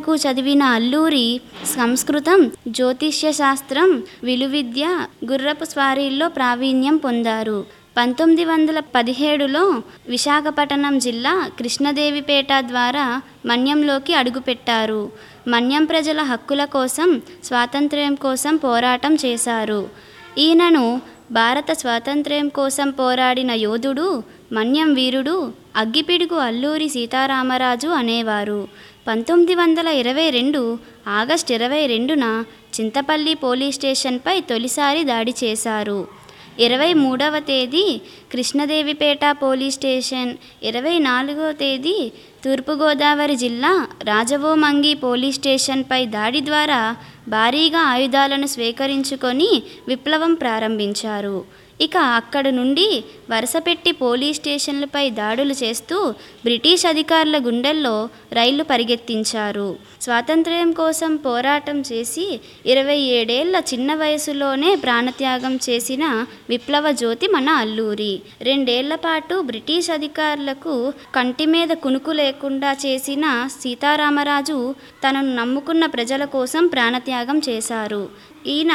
వరకు చదివిన అల్లూరి సంస్కృతం, జ్యోతిష్య శాస్త్రం, విలువిద్య, గుర్రపు స్వారీల్లో ప్రావీణ్యం పొందారు. 1917లో విశాఖపట్నం జిల్లా కృష్ణదేవిపేట ద్వారా మన్యంలోకి అడుగుపెట్టారు. మన్యం ప్రజల హక్కుల కోసం, స్వాతంత్ర్యం కోసం పోరాటం చేశారు. ఈయనను భారత స్వాతంత్ర్యం కోసం పోరాడిన యోధుడు, మన్యం వీరుడు, అగ్గిపిడుగు అల్లూరి సీతారామరాజు అనేవారు. 1922 ఆగస్టు 22న చింతపల్లి పోలీస్ స్టేషన్పై తొలిసారి దాడి చేశారు. 23వ తేదీ కృష్ణదేవిపేట పోలీస్ స్టేషన్, 24వ తేదీ తూర్పుగోదావరి జిల్లా రాజవోమంగి పోలీస్ స్టేషన్పై దాడి ద్వారా భారీగా ఆయుధాలను స్వీకరించుకొని విప్లవం ప్రారంభించారు. ఇక అక్కడి నుండి వరుసపెట్టి పోలీస్ స్టేషన్లపై దాడులు చేస్తూ బ్రిటిష్ అధికారుల గుండెల్లో రైళ్లు పరిగెత్తించారు. స్వాతంత్ర్యం కోసం పోరాటం చేసి 27 ఏళ్ల చిన్న వయసులోనే ప్రాణత్యాగం చేసిన విప్లవ జ్యోతి మన అల్లూరి. 2 ఏళ్ల పాటు బ్రిటిష్ అధికారులకు కంటి మీద కునుకు లేకుండా చేసిన సీతారామరాజు తనను నమ్ముకున్న ప్రజల కోసం ప్రాణత్యాగం చేశారు. ఈయన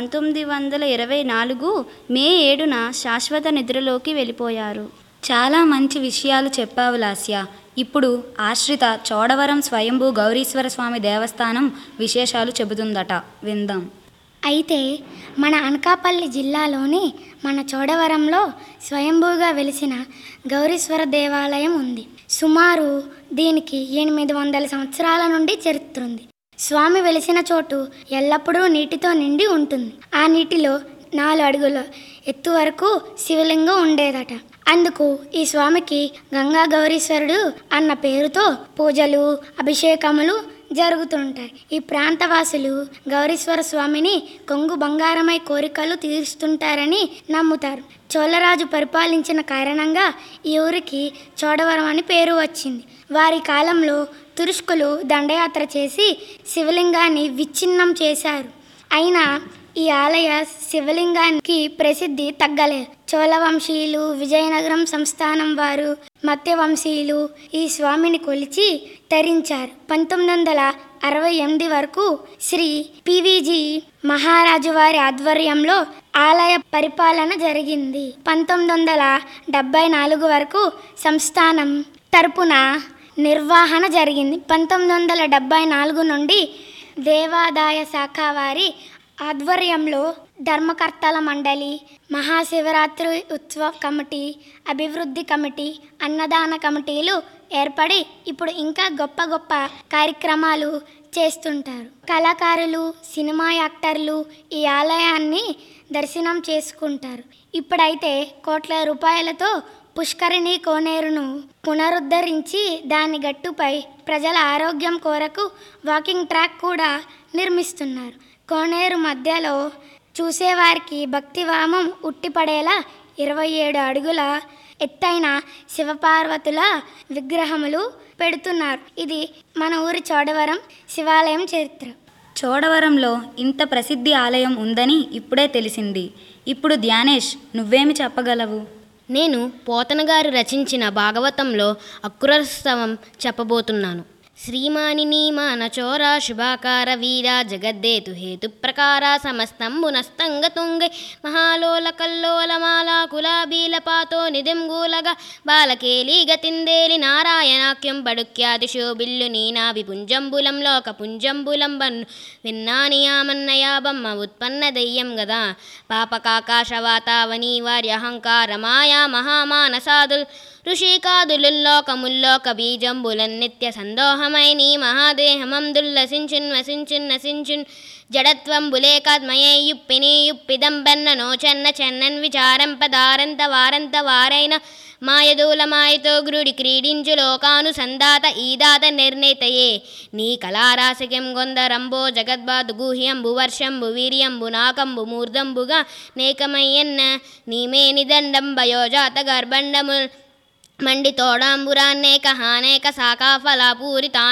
1924 మే 7న శాశ్వత నిద్రలోకి వెళ్ళిపోయారు. చాలా మంచి విషయాలు చెప్పావు లాస్య. ఇప్పుడు ఆశ్రిత చోడవరం స్వయంభూ గౌరీశ్వర స్వామి దేవస్థానం విశేషాలు చెబుతుందట, విందాం. అయితే మన అనకాపల్లి జిల్లాలోని మన చోడవరంలో స్వయంభూగా వెలిసిన గౌరీశ్వర దేవాలయం ఉంది. సుమారు దీనికి 800 సంవత్సరాల నుండి చరిత్ర ఉంది. స్వామి వెలిసిన చోటు ఎల్లప్పుడూ నీటితో నిండి ఉంటుంది. ఆ నీటిలో 4 అడుగుల ఎత్తు వరకు శివలింగం ఉండేదట. అందుకు ఈ స్వామికి గంగా గౌరీశ్వరుడు అన్న పేరుతో పూజలు, అభిషేకములు జరుగుతుంటాయి. ఈ ప్రాంతవాసులు గౌరీశ్వర స్వామిని కొంగు బంగారమై కోరికలు తీరుస్తుంటారని నమ్ముతారు. చోళరాజు పరిపాలించిన కారణంగా ఈ ఊరికి చోడవరం అని పేరు వచ్చింది. వారి కాలంలో తురుష్కులు దండయాత్ర చేసి శివలింగాన్ని విచ్ఛిన్నం చేశారు. అయినా ఈ ఆలయ శివలింగానికి ప్రసిద్ధి తగ్గలేదు. చోళవంశీయులు, విజయనగరం సంస్థానం వారు, మత్స్యవంశీయులు ఈ స్వామిని కొలిచి తరించారు. 1968 వరకు శ్రీ పివిజి మహారాజు వారి ఆధ్వర్యంలో ఆలయ పరిపాలన జరిగింది. 1974 వరకు సంస్థానం తరపున నిర్వహణ జరిగింది. 1974 నుండి దేవాదాయ శాఖ వారి ఆధ్వర్యంలో ధర్మకర్తల మండలి, మహాశివరాత్రి ఉత్సవ కమిటీ, అభివృద్ధి కమిటీ, అన్నదాన కమిటీలు ఏర్పడి ఇప్పుడు ఇంకా గొప్ప గొప్ప కార్యక్రమాలు చేస్తుంటారు. కళాకారులు, సినిమా యాక్టర్లు ఈ ఆలయాన్ని దర్శనం చేసుకుంటారు. ఇప్పుడైతే కోట్ల రూపాయలతో పుష్కరిణి కోనేరును పునరుద్ధరించి దాని గట్టుపై ప్రజల ఆరోగ్యం కొరకు వాకింగ్ ట్రాక్ కూడా నిర్మిస్తున్నారు. కోనేరు మధ్యలో చూసేవారికి భక్తివామం ఉట్టిపడేలా 27 అడుగుల ఎత్తైన శివపార్వతుల విగ్రహములు పెడుతున్నారు. ఇది మన ఊరి చోడవరం శివాలయం చరిత్ర. చోడవరంలో ఇంత ప్రసిద్ధి ఆలయం ఉందని ఇప్పుడే తెలిసింది. ఇప్పుడు ధ్యానేష్, నువ్వేమి చెప్పగలవు? నేను పోతనగారు రచించిన భాగవతంలో అక్రూరస్తవం చెప్పబోతున్నాను. శ్రీమానిని మానచోర శుభాకార వీర జగద్దేతు హేతు ప్రకార సమస్తంబునస్తంగ తుంగై మహాలోల కల్లోల మాలా కులాబీలపాతో నిధింగూలగ బాలకేలి గతిందేలి నారాయణాఖ్యం పడుఖ్యాతి శోభిల్లు నీనా విపుంజంబులం లోక పుంజంబులం బన్ను విన్నానియామన్నయా బొమ్మ ఉత్పన్న దయ్యం గదా పాపకాకాశవాతావని వార్యహంకార మాయా మహామానసాదుల్ ఋషికాదులుల్లోకముల్లోక బీజంబులన్ నిత్య సందోహమై నీ మహాదేహమందుల్లసించున్ వసించున్ నసించున్ జడత్వంబులేకాత్మయే యుప్పిని యుప్పిదంబెన్న నోచన్న చెన్నన్ విచారంపదారంత వారంత వారైన మాయదూలమాయతో గ్రుడి క్రీడించు లోకానుసందాత ఈదాత నిర్ణేతయే నీ కళారాశికం గొందరంబో జగద్బాదు గుహ్యంబు వర్షంబు వీర్యంబు నాకంబు మూర్ధంబుగా నేకమయ్యన్న నీమేని దండం భయోజాత గర్భండముల్ మండి తోడాంబురాన్నేక హానేక శాఖాఫలాపూరితా